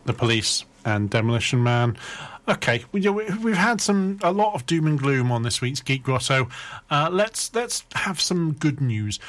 The Police and Demolition Man. Okay, we've had a lot of doom and gloom on this week's Geek Grotto. Let's have some good news.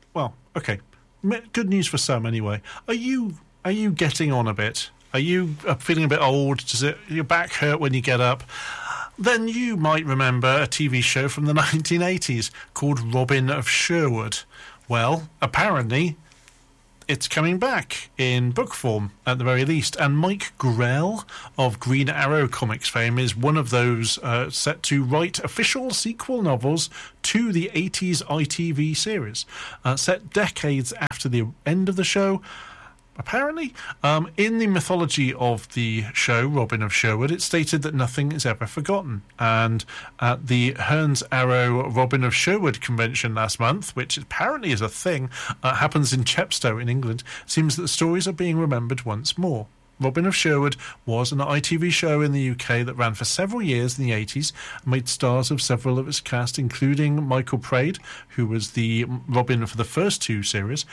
Good news for some anyway. Are you getting on a bit? Are you feeling a bit old? Does your back hurt when you get up? Then you might remember a TV show from the 1980s called Robin of Sherwood. Well, apparently it's coming back in book form, at the very least. And Mike Grell of Green Arrow comics fame is one of those set to write official sequel novels to the 80s ITV series, set decades after the end of the show. Apparently, in the mythology of the show, Robin of Sherwood, it's stated that nothing is ever forgotten. And at the Hearns Arrow Robin of Sherwood convention last month, which apparently is a thing, happens in Chepstow in England, seems that the stories are being remembered once more. Robin of Sherwood was an ITV show in the UK that ran for several years in the 80s and made stars of several of its cast, including Michael Praed, who was the Robin for the first two series.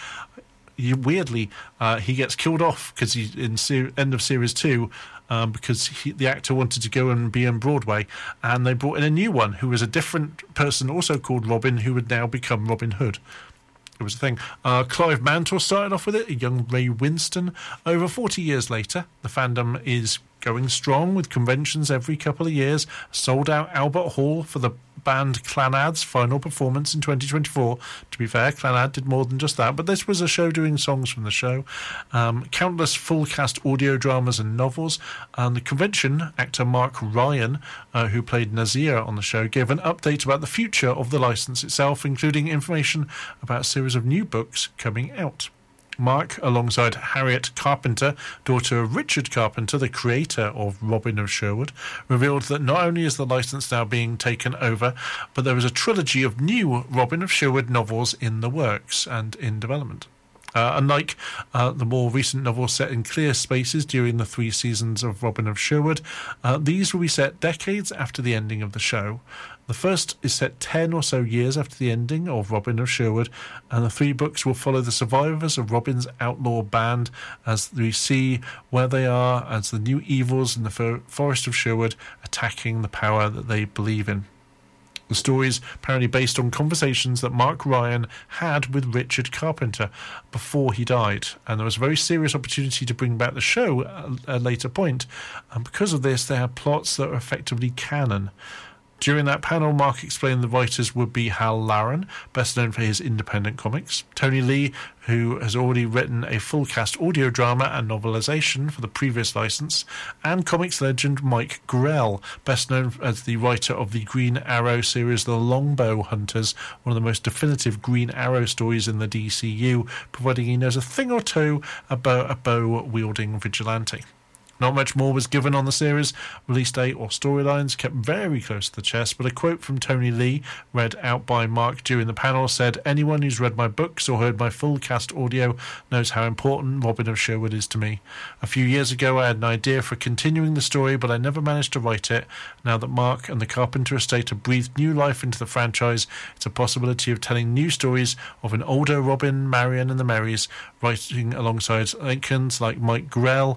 Weirdly, he gets killed off because he's in end of series 2 because the actor wanted to go and be on Broadway, and they brought in a new one who was a different person, also called Robin, who would now become Robin Hood. It was a thing. Clive Mantle started off with it, a young Ray Winston. Over 40 years later, the fandom is going strong with conventions every couple of years. Sold out Albert Hall for the band Clanad's final performance in 2024. To be fair, Clanad did more than just that, but this was a show doing songs from the show. Countless full cast audio dramas and novels. And the convention, actor Mark Ryan, who played Nazir on the show, gave an update about the future of the license itself, including information about a series of new books coming out. Mark, alongside Harriet Carpenter, daughter of Richard Carpenter, the creator of Robin of Sherwood, revealed that not only is the license now being taken over, but there is a trilogy of new Robin of Sherwood novels in the works and in development. Unlike the more recent novels set in clear spaces during the 3 seasons of Robin of Sherwood, these will be set decades after the ending of the show. The first is set 10 or so years after the ending of Robin of Sherwood, and the 3 books will follow the survivors of Robin's outlaw band as we see where they are as the new evils in the forest of Sherwood attacking the power that they believe in. The story is apparently based on conversations that Mark Ryan had with Richard Carpenter before he died, and there was a very serious opportunity to bring back the show at a later point, and because of this they had plots that were effectively canon. During that panel, Mark explained the writers would be Hal Larron, best known for his independent comics, Tony Lee, who has already written a full-cast audio drama and novelization for the previous license, and comics legend Mike Grell, best known as the writer of the Green Arrow series The Longbow Hunters, one of the most definitive Green Arrow stories in the DCU, providing he knows a thing or two about a bow-wielding vigilante. Not much more was given on the series, release date or storylines kept very close to the chest, but a quote from Tony Lee, read out by Mark during the panel, said, "Anyone who's read my books or heard my full cast audio knows how important Robin of Sherwood is to me. A few years ago I had an idea for continuing the story, but I never managed to write it. Now that Mark and the Carpenter estate have breathed new life into the franchise, it's a possibility of telling new stories of an older Robin, Marion and the Merrys, writing alongside icons like Mike Grell.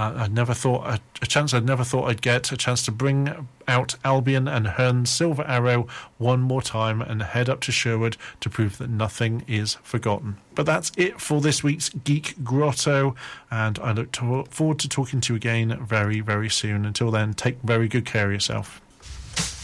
A chance I'd never thought I'd get, a chance to bring out Albion and Hearn's Silver Arrow one more time and head up to Sherwood to prove that nothing is forgotten." But that's it for this week's Geek Grotto, and I look forward to talking to you again very, very soon. Until then, take very good care of yourself.